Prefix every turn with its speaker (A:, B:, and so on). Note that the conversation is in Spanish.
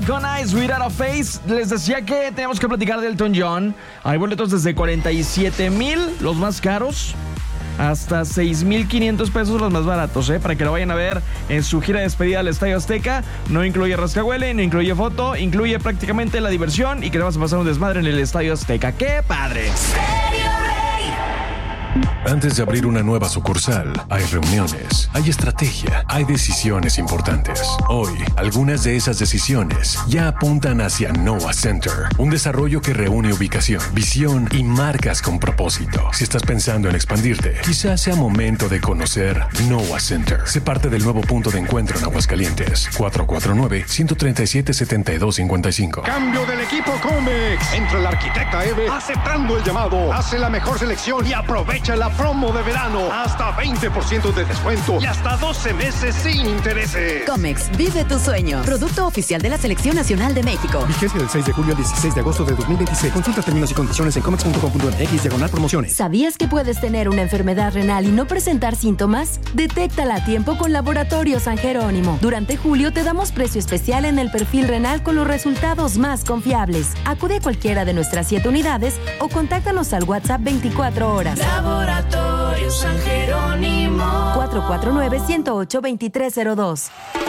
A: con Ice Without a Face. Les decía que tenemos que platicar de Elton John. Hay boletos desde 47,000, los más caros, hasta 6,500 pesos los más baratos, para que lo vayan a ver en su gira de despedida al Estadio Azteca. No incluye rascahuele, no incluye foto, incluye prácticamente la diversión y que le vas a pasar un desmadre en el Estadio Azteca. ¡Qué padre!
B: Antes de abrir una nueva sucursal, hay reuniones, hay estrategia, hay decisiones importantes. Hoy, algunas de esas decisiones ya apuntan hacia Noah Center, un desarrollo que reúne ubicación, visión y marcas con propósito. Si estás pensando en expandirte, quizás sea momento de conocer Noah Center. Sé parte del nuevo punto de encuentro en Aguascalientes. 449-137-7255.
C: Cambio del equipo Comex. Entra el arquitecta Eve aceptando el llamado. Hace la mejor selección y aprovecha la promo de verano. Hasta 20% de descuento y hasta 12 meses sin intereses.
D: Comex, vive tu sueño. Producto oficial de la Selección Nacional de México.
E: Vigencia del 6 de julio al 16 de agosto de 2026. Consulta términos y condiciones en comex.com.mx/promociones.
D: ¿Sabías que puedes tener una enfermedad renal y no presentar síntomas? Detéctala a tiempo con Laboratorio San Jerónimo. Durante julio te damos precio especial en el perfil renal con los resultados más confiables. Acude a cualquiera de nuestras 7 unidades o contáctanos al WhatsApp 24 horas.
F: Laboratorio San Jerónimo.
D: 449-108-2302.